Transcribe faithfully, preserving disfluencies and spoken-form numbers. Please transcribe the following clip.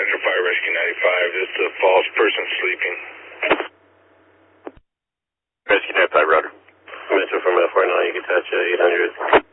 Center Fire Rescue ninety-five, this is a false person sleeping. Rescue ninety-five, router. Mister from F four nine, you can touch uh, eight hundred.